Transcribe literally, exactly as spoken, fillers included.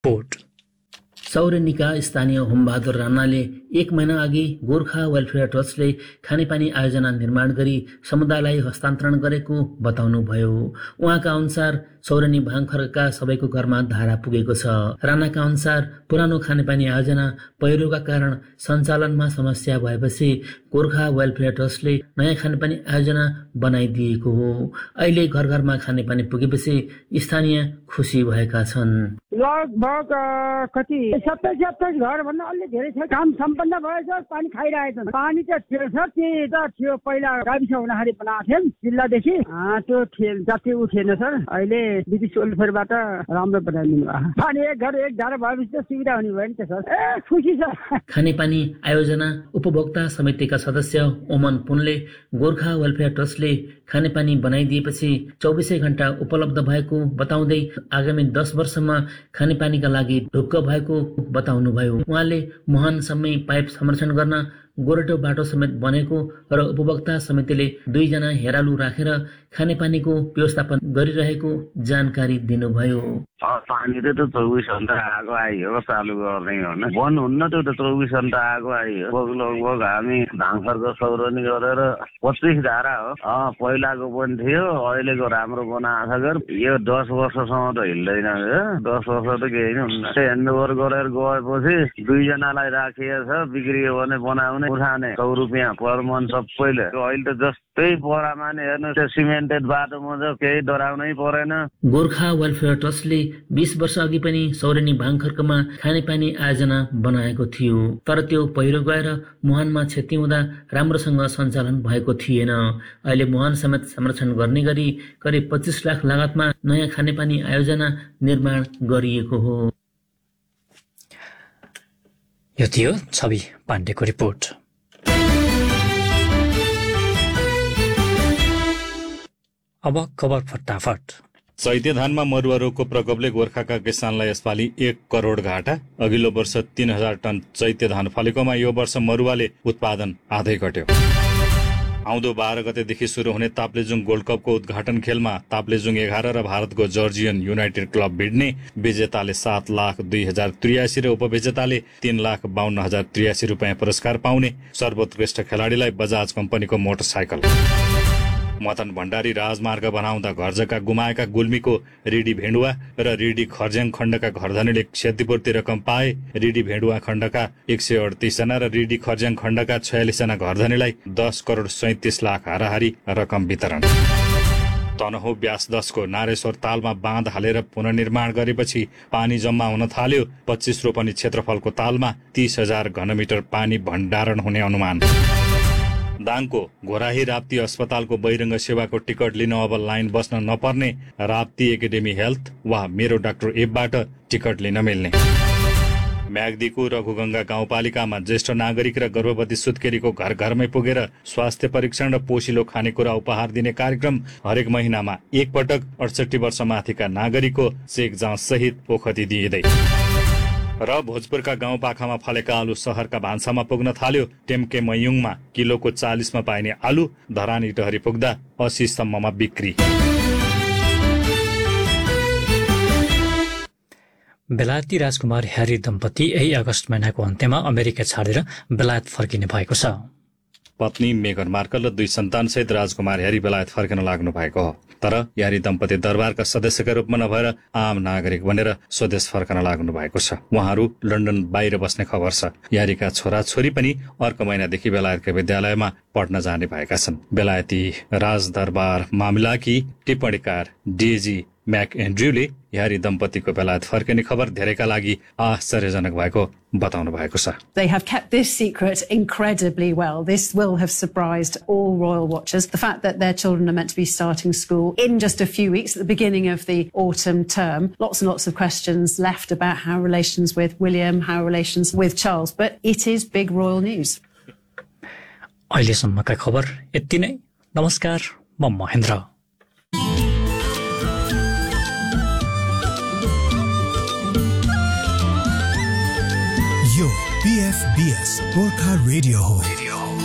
Report. सौरेनीका स्थानीय होमबहादुर राणाले एक महिना अघि गोर्खा वेलफेयर ट्रस्टले खानेपानी आयोजना निर्माण गरी समुदायलाई हस्तान्तरण गरेको बताउनुभयो। उहाँका अनुसार सौरेनी भाङखर्कका सबैको घरमा धारा पुगेको छ। राणाका अनुसार पुरानो खानेपानी आयोजना पहिरोका कारण सञ्चालनमा समस्या भएपछि गोर्खा वेलफेयर ट्रस्टले नयाँ खानेपानी आयोजना बनाइदिएको हो। अहिले घर घरमा खानेपानी पुगेपछि स्थानीय खुसी भएका छन्। लगभग कति सत्ताइस सत्ताइस घर भन्दा अलि धेरै छ। काम सम्पन्न भएछ, पानी खाइरहेछन्। पानी त थियो छ, त्यो त थियो पहिला गाविस हुँदाखेरि बनाएको थियौँ जिल्लादेखि, त्यो थिएन, जति उठेन सर। अहिले ब्रिटिस वेलफेयरबाट राम्रो बनाइदिनु भयो। पानी एक घर एक धारा भएपछि त सुविधा हुने भयो नि त सर। ए खुसी छ। खानेपानी आयोजना उपभोक्ता समितिका सदस्य ओमन पुनले गोर्खा वेलफेयर ट्रस्टले खानेपानी बनाइदिएपछि चौबिसै घण्टा उपलब्ध भएको बताउँदै आगामी दस वर्षमा खानेपानीका लागि ढुक्क भएको बताउनुभयो। उहाँले मुहानसम्मै पाइप संरक्षण गर्न गोरेटो बाटो समेत बनेको र उपभोक्ता समितिले दुईजना हेरालु राखेर खानेपानीको व्यवस्थापन गरिरहेको जानकारी दिनुभयो। पानी त चौबिस घण्टा आगो आइयो, चालु गर्ने हो न, बन्द हुन्न। त्यो त चौबिस घण्टा आगो आइयो। लगभग हामी भाङखरको सौरनी गरेर पच्चिस धारा हो। पहिलाको पनि थियो, अहिलेको राम्रो बनाएको छ। यो दस वर्षसम्म त हिँड्दैन, दस वर्ष त केही नै हुन्न। ह्यान्डओभर गरेर गएपछि दुईजनालाई राखिएको छ, बिग्रियो भने बनाउने उठाने सौ रुपियाँ पर मन सबैले। अहिले त जस्तै परामा नै हेर्नु, त्यो सिमेन्टेड बाटोमा त केही डराउनै परेन। गोर्खा वेलफेयर ट्रस्टले बीस वर्ष अघि पनि सौरेनी भाङखर्कमा खानेपानी आयोजना बनाएको थियो, तर त्यो पहिरो गएर मुहानमा क्षति हुँदा राम्रोसँग सञ्चालन भएको थिएन। अहिले मुहान समेत संरक्षण गर्ने गरी करिब पच्चिस लाख लागतमा नयाँ खानेपानी आयोजना निर्माण गरिएको हो। यो थियो छवि पाण्डेको रिपोर्ट। अब खबर फटाफट। चैते धानमा मरुवा रोगको प्रकोपले गोर्खाका किसानलाई यसपालि एक करोड घाटा। अघिल्लो वर्ष तीन हजार टन चैते धान फलेकोमा यो वर्ष मरुवाले उत्पादन आधै घट्यो। आउँदो बाह्र गतेदेखि शुरू हुने ताप्लेजुङ गोल्ड कपको उद्घाटन खेलमा ताप्लेजुङ एघार र भारतको जर्जियन युनाइटेड क्लब भिड्ने। विजेताले सात लाख दुई हजार त्रियासी र उपविजेताले तीन लाख बाहन्न हजार त्रियासी रुपियाँ पुरस्कार पाउने। सर्वोत्कृष्ट खेलाडीलाई बजाज कम्पनीको मोटरसाइकल। मदन भण्डारी राजमार्ग बनाउँदा घर जग्गा गुमाएका गुल्मीको रिडी भेण्डुवा र रिडी खर्ज्याङ खण्डका घरधनीले क्षतिपूर्ति रकम पाए। रिडी भेण्डुवा खण्डका एक सय अडतिस जना र रिडी खर्ज्याङ खण्डका छयालिस जना घरधनीलाई दस करोड सैतिस लाख हाराहारी रकम वितरण। तनहुँ ब्यास दसको नारेश्वर तालमा बाँध हालेर पुनर्निर्माण गरेपछि पानी जम्मा हुन थाल्यो। पच्चीस रोपनी क्षेत्रफलको तालमा तीस हजार घनमिटर पानी भण्डारण हुने अनुमान। दाङको घोराही राप्ती अस्पतालको बहिरङ्ग सेवाको टिकट लिन अब लाइन बस्न नपर्ने। राप्ती एकाडेमी हेल्थ वा मेरो डाक्टर एपबाट टिकट लिन मिल्ने। म्याग्दीको रघुगंगा गाउँपालिकामा ज्येष्ठ नागरिक र गर्भवती सुत्केरीको घर घरमै पुगेर स्वास्थ्य परीक्षण र पोषिलो खानेकुरा उपहार दिने कार्यक्रम हरेक महिनामा एक पटक अडसठी वर्ष माथिका नागरिकको चेक जाँच सहित ओखती दिइँदै। र भोजपुरका गाउँपाखामा फलेका आलु शहरका भान्सामा पुग्न थाल्यो। टेम्के मयुङमा किलोको चालिसमा पाइने आलु धरान इटहरी पुग्दा अस्सी सम्ममा बिक्री। बेलायती राजकुमार ह्यारी दम्पति यही अगस्त महिनाको अन्त्यमा अमेरिका छाडेर बेलायत फर्किने भएको छ। पत्नी मेगन मार्कल र दुई सन्तानसहित राजकुमार ह्यारी बेलायत फर्किन लाग्नु भएको हो। तर ह्यारी दम्पति दरबारका सदस्यका रूपमा नभएर आम नागरिक बनेर स्वदेश फर्कन लाग्नु भएको छ। उहाँहरू लन्डन बाहिर बस्ने खबर छ। ह्यारीका छोराछोरी पनि अर्को महिनादेखि बेलायतका विद्यालयमा पढ्न जाने भएका छन्। बेलायती राजदरबार मामिलाकी टिप्पणीकार डेजी म्याक एन्ड्र्यूले ह्यारी दम्पतिको बेलायत फर्किने खबर धेरैका लागि आश्चर्यजनक भएको बताउनु भएको छ। They have kept this secret incredibly well. This will have surprised all royal watchers. The fact that their children are meant to be starting school in just a few weeks at the beginning of the autumn term. Lots and lots of questions left about how relations with William, how relations with Charles, but it is big royal news. अहिलेसम्मका खबर यति नै। नमस्कार, म महेन्द्र। यो पीएफबीएस Gorkha radio हो।